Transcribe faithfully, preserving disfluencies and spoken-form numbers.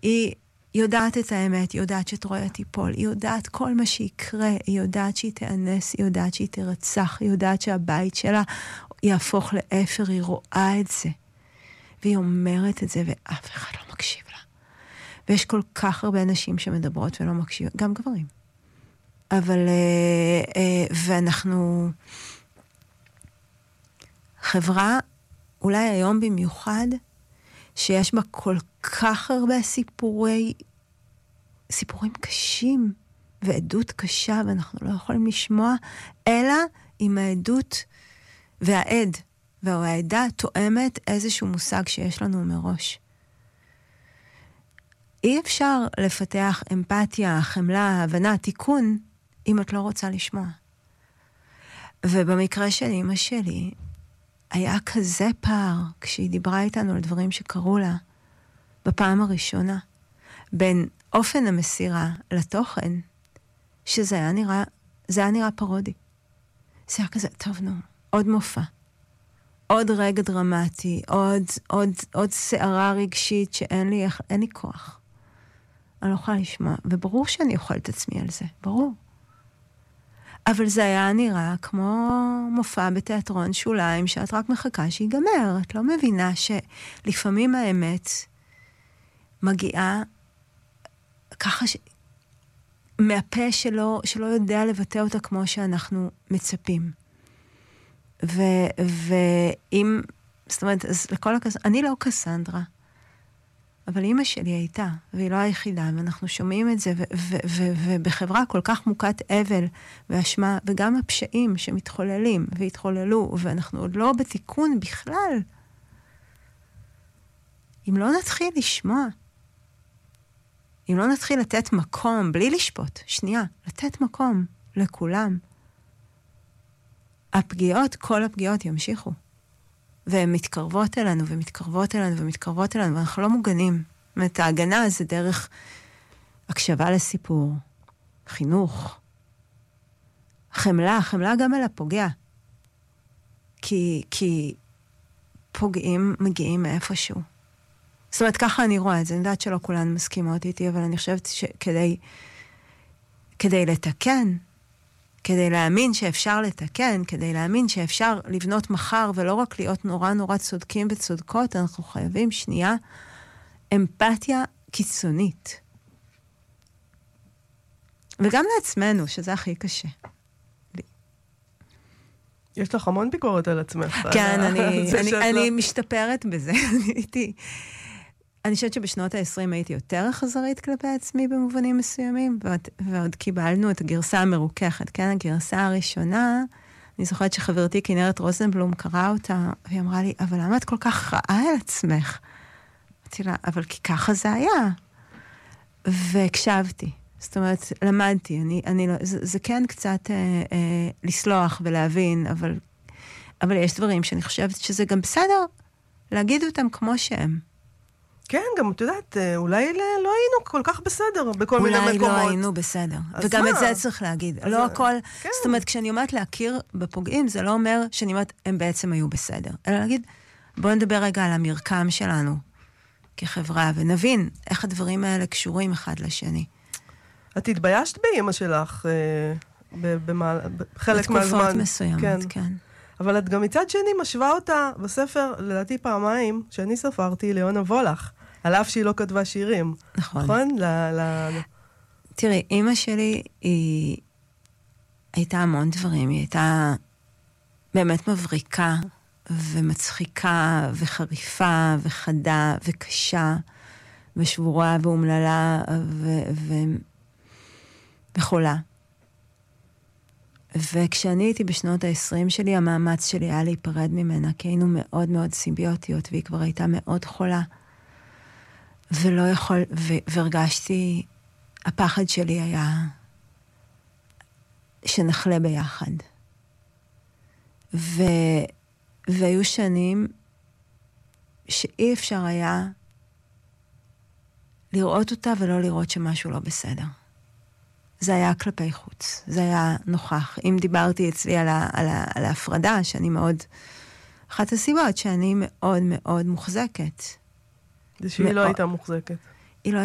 היא יודעת את האמת, היא יודעת שטרויה תיפול, היא יודעת כל מה שיקרה, היא יודעת שהיא תאנס, היא יודעת שהיא תרצח, היא יודעת שהבית שלה יהפוך לאפר, היא רואה את זה. והיא אומרת את זה, ואף אחד לא מקשיב לה. ויש כל כך הרבה נשים שמדברות ולא מקשיבות, גם גברים. אבל, ואנחנו, חברה, אולי היום במיוחד, שיש בה כל כך הרבה סיפורי, סיפורים קשים, ועדות קשה, ואנחנו לא יכולים לשמוע, אלא עם העדות והעד, והעדה תואמת איזשהו מושג שיש לנו מראש. אי אפשר לפתח אמפתיה, חמלה, הבנה, תיקון, אם את לא רוצה לשמוע. ובמקרה של אמא שלי, היה כזה פער, כשהיא דיברה איתנו על דברים שקרו לה, בפעם הראשונה, בין אופן המסירה לתוכן, שזה היה נראה, זה היה נראה פרודי. זה היה כזה, טוב נו, עוד מופע. עוד רגע דרמטי, עוד, עוד, עוד שערה רגשית שאין לי, אין לי כוח. אני לא יכולה לשמוע, וברור שאני אוכל את עצמי על זה, ברור. אבל זה היה נראה כמו מופע בתיאטרון שוליים, שאת רק מחכה שיגמר. את לא מבינה שלפעמים האמת מגיעה ככה ש... מהפה שלו, שלא יודע לבטא אותה כמו שאנחנו מצפים. ו... ואם... זאת אומרת, אז לכל הכס... אני לא קסנדרה. אבל אמא שלי הייתה, והיא לא היחידה, ואנחנו שומעים את זה, ו- ו- ו- ובחברה כל כך מוכת אבל והשמה, וגם הפשעים שמתחוללים והתחוללו, ואנחנו עוד לא בתיקון בכלל. אם לא נתחיל לשמוע, אם לא נתחיל לתת מקום, בלי לשפוט, שנייה, לתת מקום לכולם, הפגיעות, כל הפגיעות ימשיכו. והן מתקרבות אלינו, ומתקרבות אלינו, ומתקרבות אלינו, ואנחנו לא מוגנים. זאת אומרת, ההגנה זה דרך הקשבה לסיפור, חינוך, חמלה, חמלה גם על הפוגע. כי, כי פוגעים מגיעים מאיפשהו. זאת אומרת, ככה אני רואה את זה. אני יודעת שלא כולן מסכימות איתי, אבל אני חושבת שכדי כדי לתקן, כדי להאמין שאפשר לתקן, כדי להאמין שאפשר לבנות מחר, ולא רק להיות נורא נורא צודקים וצודקות, אנחנו חייבים שנייה אמפתיה קיצונית. וגם לעצמנו, שזה הכי קשה. יש לך המון ביקורת על עצמך. כן, אני, אני, אני משתפרת בזה. אני הייתי... אני חושבת שבשנות ה-עשרים הייתי יותר אכזרית כלפי עצמי במובנים מסוימים, ועוד, ועוד קיבלנו את הגרסה המרוככת, כן? הגרסה הראשונה, אני זוכרת שחברתי כנרת רוזנבלום קראה אותה, והיא אמרה לי, אבל למה את כל כך רעה על עצמך? אמרתי לה, אבל כי ככה זה היה. והקשבתי. זאת אומרת, למדתי. אני, אני לא, זה, זה כן קצת אה, אה, לסלוח ולהבין, אבל, אבל יש דברים שאני חושבת שזה גם בסדר להגיד אותם כמו שהם. כן, גם את יודעת, אולי לא היינו כל כך בסדר בכל מיני מקומות. אולי לא היינו בסדר. וגם מה? את זה צריך להגיד. לא הכל, כן. זאת אומרת, כשאני אומרת להכיר בפוגעים, זה לא אומר שאני אומרת, הם בעצם היו בסדר. אלא להגיד, בואו נדבר רגע על המרקם שלנו כחברה, ונבין איך הדברים האלה קשורים אחד לשני. את התביישת באמא שלך, בחלק מהזמן. בתקופות מסוימת, כן. כן. אבל את גם מצד שני משווה אותה בספר, לדעתי פעמיים, שאני ספרתי, ליונה וולך, על אף שהיא לא כתבה שירים. נכון. נכון? ל, ל... תראי, אמא שלי, היא הייתה המון דברים. היא הייתה באמת מבריקה, ומצחיקה, וחריפה, וחדה, וקשה, ושבורה, ואומללה, ו... ו... וחולה. וכשאני הייתי בשנות ה-עשרים שלי, המאמץ שלי היה להיפרד ממנה, כי היינו מאוד מאוד סימביוטיות, והיא כבר הייתה מאוד חולה. ולא יכול, ו- והרגשתי, הפחד שלי היה שנחלה ביחד. ו- והיו שנים שאי אפשר היה לראות אותה ולא לראות שמשהו לא בסדר. זה היה כלפי חוץ, זה היה נוכח. אם דיברתי אצלי על, ה, על, ה, על ההפרדה, שאני מאוד, אחת הסיבות שאני מאוד מאוד מוחזקת. זה שהיא מאוד, לא הייתה מוחזקת.